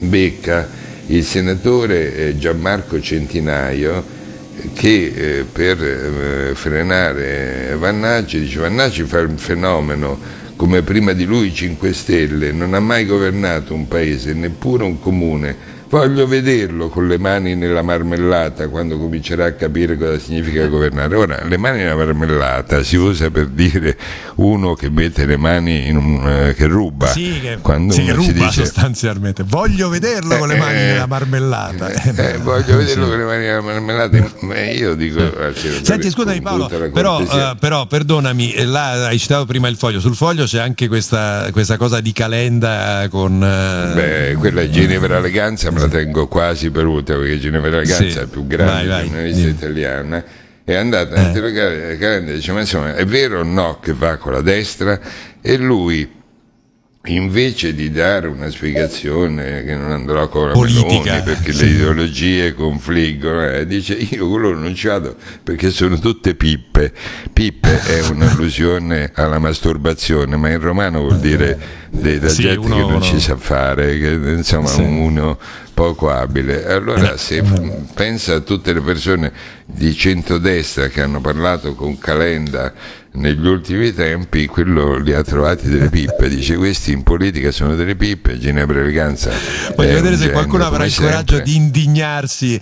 becca il senatore Gianmarco Centinaio che per frenare Vannacci dice: Vannacci fa un fenomeno come prima di lui 5 Stelle, non ha mai governato un paese, neppure un comune. Voglio vederlo con le mani nella marmellata quando comincerà a capire cosa significa governare. Ora, le mani nella marmellata si usa per dire uno che mette le mani che ruba. Sì, che ruba si dice, sostanzialmente. Voglio vederlo con le mani nella marmellata. Voglio vederlo con le mani nella marmellata. Io dico. Senti, scusami Paolo, però perdonami, là hai citato prima il Foglio. Sul Foglio c'è anche questa cosa di Calenda con. Quella è Ginevra Eleganza. Me la tengo quasi per ultima perché Ginevra Eleganza è la più grande giornalista italiana. È andata a interrogare Calenda e dice: ma insomma, è vero o no che va con la destra? E lui, invece di dare una spiegazione che non andrò con la politica, Meloni perché le ideologie confliggono, dice: io con loro non ci vado perché sono tutte pippe. Pippe è un'allusione alla masturbazione, ma in romano vuol dire da gente che non ci sa fare, che insomma uno poco abile. Allora se pensa a tutte le persone di centrodestra che hanno parlato con Calenda negli ultimi tempi, quello li ha trovati delle pippe, dice: questi in politica sono delle pippe. Ginevra Eleganza, voglio vedere se qualcuno avrà il coraggio di indignarsi,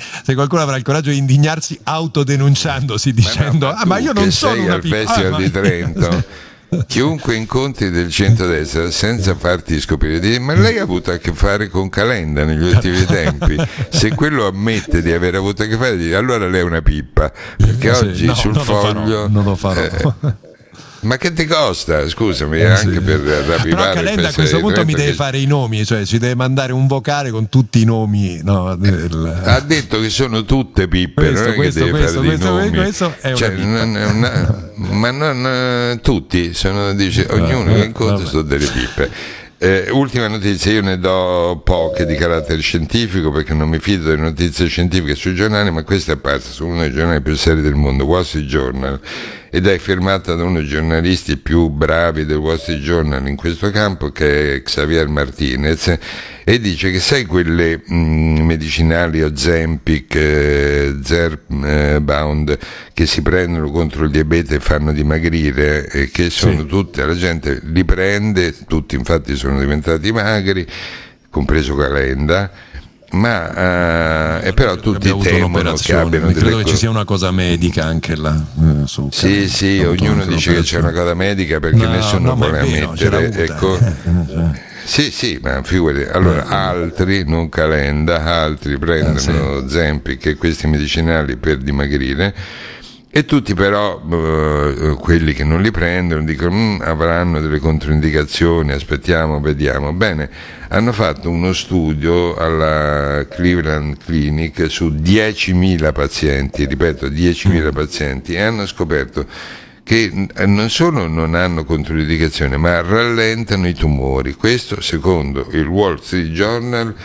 autodenunciandosi, dicendo: ma io non sono una pippa. Al Festival di Trento chiunque incontri del centrodestra senza farti scoprire, dice: ma lei ha avuto a che fare con Calenda negli ultimi tempi? Se quello ammette di aver avuto a che fare, dice: allora lei è una pippa, perché oggi sul Foglio non lo farò. Ma che ti costa? Scusami, anche per ravvivare. Però Calenda a questo punto mi deve fare i nomi, cioè ci deve mandare un vocale con tutti i nomi. Ha detto che sono tutte pippe, non è che deve fare dei nomi. Questo è ma non tutti, dice ognuno che incontra sono delle pippe. Ultima notizia, io ne do poche di carattere scientifico perché non mi fido delle notizie scientifiche sui giornali, ma questa è apparsa su uno dei giornali più seri del mondo, Wall Street Journal, ed è firmata da uno dei giornalisti più bravi del Wall Street Journal in questo campo, che è Xavier Martinez, e dice che sai quelle medicinali Ozempic, Zepbound che si prendono contro il diabete e fanno dimagrire, e che sono tutte, la gente li prende, tutti infatti sono diventati magri, compreso Calenda, ma però tutti temono che abbiano delle credo che ci sia una cosa medica anche là sì, ognuno dice che c'è una cosa medica perché nessuno vuole ammettere, Sì, ma figurati. Allora altri, non Calenda, altri prendono Zempic e questi medicinali per dimagrire, e tutti però quelli che non li prendono dicono avranno delle controindicazioni, aspettiamo, vediamo. Bene, hanno fatto uno studio alla Cleveland Clinic su 10.000 pazienti, ripeto 10.000 pazienti, e hanno scoperto che non solo non hanno controindicazione ma rallentano i tumori. Questo secondo il Wall Street Journal,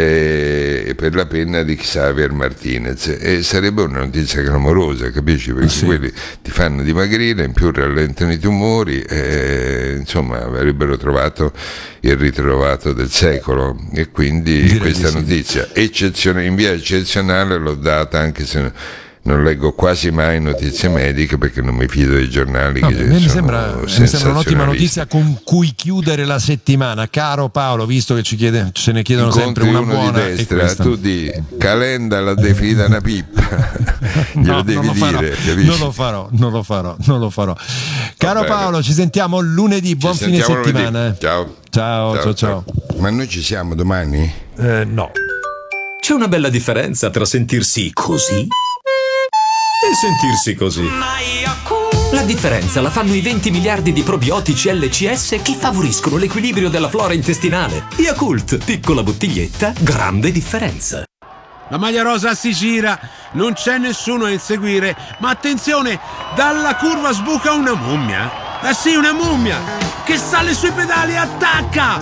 per la penna di Xavier Martinez, e sarebbe una notizia clamorosa, capisci? Perché quelli ti fanno dimagrire, in più rallentano i tumori, insomma avrebbero trovato il ritrovato del secolo, e quindi direi questa notizia in via eccezionale l'ho data, anche se non leggo quasi mai notizie mediche perché non mi fido dei giornali. Mi sembra un'ottima notizia con cui chiudere la settimana, caro Paolo, visto che ce ne chiedono sempre una buona. Di destra, tu di Calenda la definita una pippa, glielo devi dire. Non lo farò. Caro Paolo, ci sentiamo lunedì, buon fine settimana. Ciao. Ma noi ci siamo domani? No. C'è una bella differenza tra sentirsi così e sentirsi così. La differenza la fanno i 20 miliardi di probiotici LCS che favoriscono l'equilibrio della flora intestinale. Yakult, piccola bottiglietta, grande differenza. La maglia rosa si gira, non c'è nessuno a inseguire, ma attenzione, dalla curva sbuca una mummia. Sì, una mummia che sale sui pedali, attacca!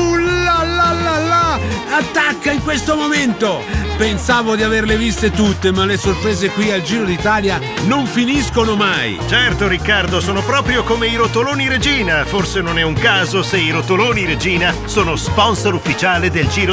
Attacca in questo momento! Pensavo di averle viste tutte, ma le sorprese qui al Giro d'Italia non finiscono mai. Certo Riccardo, sono proprio come i rotoloni Regina. Forse non è un caso se i rotoloni Regina sono sponsor ufficiale del Giro